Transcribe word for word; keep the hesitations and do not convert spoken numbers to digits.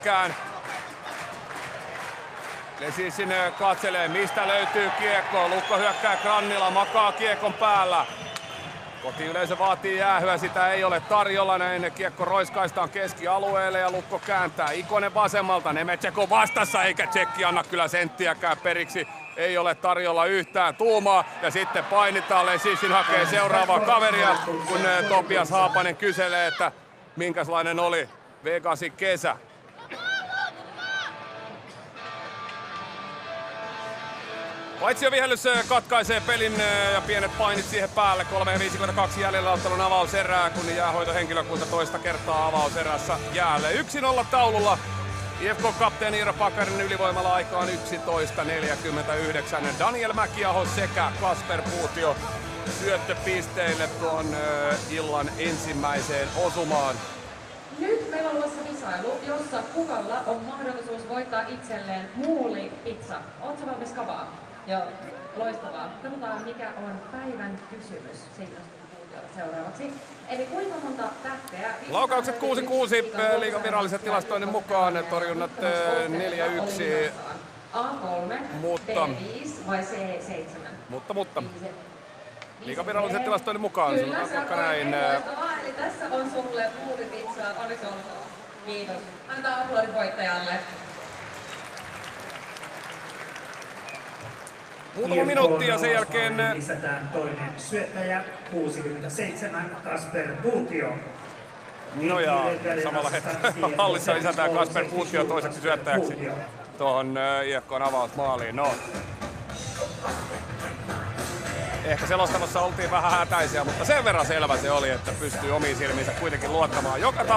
Kään. Lesisin katselee, mistä löytyy kiekko. Lukko hyökkää Grannila, makaa kiekon päällä. Kotiyleisö vaatii jäähyä, sitä ei ole tarjolla. Näin kiekko roiskaistaan keskialueelle ja Lukko kääntää. Ikonen vasemmalta, Nemecek on vastassa eikä tsekki anna kyllä senttiäkään periksi. Ei ole tarjolla yhtään tuumaa ja sitten painitaan. Lesisin hakee seuraavaa kaveria, kun Topias Haapanen kyselee, että minkälainen oli Vegasin kesä. Paitsi jo vihellys katkaisee pelin ja pienet painit siihen päälle. kolme viisikymmentäkaksi jäljellä ottelun avauserää, kun jäähoitohenkilökunta toista kertaa avauserässä jäälle. yksi nolla taululla. I F K-kapteeni Iiro Pakarinen ylivoimalla aikaan yksitoista neljäkymmentäyhdeksän. Daniel Mäkiaho sekä Kasper Puutio syöttöpisteille tuon illan ensimmäiseen osumaan. Nyt meillä on luossa visailu, jossa kukalla on mahdollisuus voittaa itselleen muuli pizza. Ootko valmis kavaa? Joo, loistavaa. Katsotaan mikä on päivän kysymys siitä seuraavaksi. Eli kuinka monta tähteä? Laukaukset kuusi kuusi liigan virallisen tilastoinnin mukaan, torjunnat neljä yksi. A kolme, mutta, B viisi vai C seitsemän? Mutta, mutta. Liigan virallisen tilastoinnin mukaan, kyllä, se on näin. Loistavaa, eli tässä on sulle muuli pizza. Onneksi olkoon. Kiitos. Antaa aplodit voittajalle. Muutama minuutti ja sen jälkeen lisätään toinen syöttäjä, kuusikymmentäseitsemän, Kasper Puutio. No ja samalla hetkellä hallissa lisätään Kasper Puutio toiseksi syöttäjäksi tuohon I F K:n avausmaaliin. No. Ehkä selostamossa oltiin vähän hätäisiä, mutta sen verran selvä se oli, että pystyy omiin silmiinsä kuitenkin luottamaan. Joka